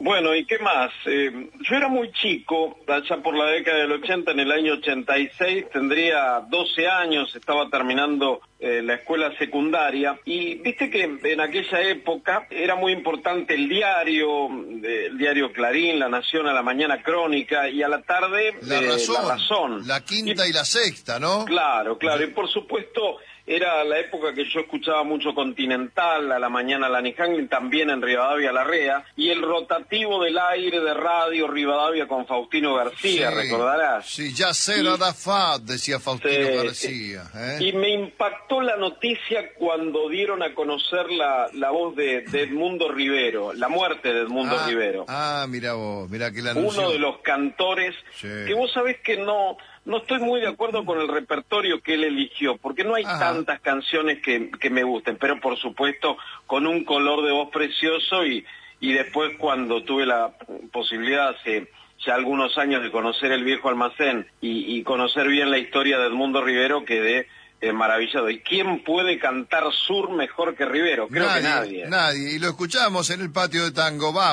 Bueno, ¿y qué más? Yo era muy chico, allá por la década del 80, en el año 86, tendría 12 años, estaba terminando la escuela secundaria, y viste que en aquella época era muy importante el diario Clarín, La Nación, a la mañana Crónica, y a la tarde La Razón. La Quinta y la Sexta, ¿no? Claro, y por supuesto era la época que yo escuchaba mucho Continental, a la mañana Lani Hanglin, también en Rivadavia Larrea, y el rotativo del aire de radio Rivadavia con Faustino García, Sí, ¿recordarás? sí, ya será da FAD, decía Faustino García. Y me impactó la noticia cuando dieron a conocer la voz de Edmundo Rivero, la muerte de Edmundo Rivero. Mirá vos, mirá que la anunció. Uno de los cantores, sí, que vos sabés que no estoy muy de acuerdo con el repertorio que él eligió, porque no hay tantas canciones que me gusten, pero por supuesto con un color de voz precioso, y después cuando tuve la posibilidad hace ya algunos años de conocer el Viejo Almacén y conocer bien la historia de Edmundo Rivero, quedé maravillado. ¿Y quién puede cantar sur mejor que Rivero? Creo que nadie. Nadie, y lo escuchamos en el patio de tango. Va.